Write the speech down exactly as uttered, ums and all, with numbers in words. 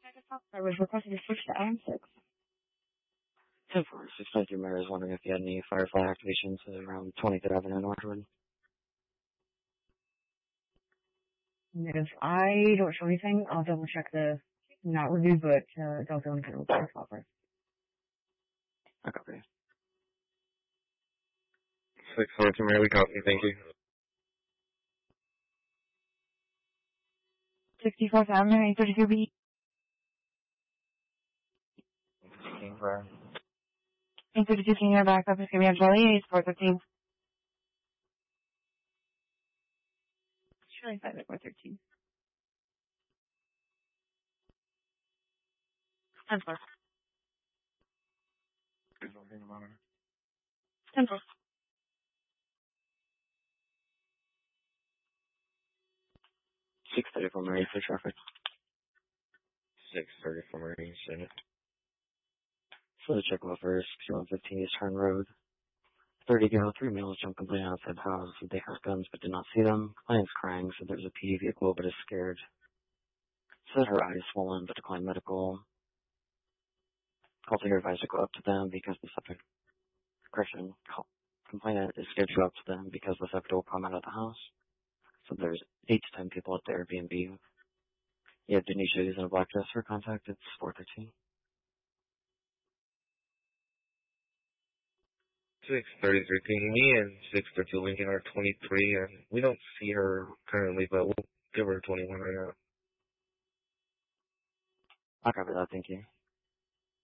I was requested to switch to Adam six. ten four, six nine three Mary is wondering if you had any Firefly activations around twenty-third Avenue Northwood. If I don't show anything, I'll double check the not review, but uh, don't go into the offer. I copy. six four two Mary, we copy. Thank you. sixty-fourth Avenue, eight thirty-two B. eight thirty-two, can you hear back up? It's going to be on Charlie, eight four thirteen. Charlie five, eight four thirteen. ten four. ten four. six thirty-four Mary for traffic. six thirty-four Mary, send it. For the check first, sixty-one fifteen East Turn Road. thirty Gale, three males jumped completely outside the house. They heard guns but did not see them. Client's crying, said there's a P D vehicle but is scared. Said her eyes swollen but declined medical. Called her advised to go up to them because the subject, correction, complainant is scared to go up to them because the subject will come out of the house. So there's eight to ten people at the Airbnb. You have Denisha using a black dress for contact. It's four thirteen. six thirty-three pinging me and six thirty-two Lincoln are twenty-three, and we don't see her currently, but we'll give her twenty-one right now. I'll cover that, thank you.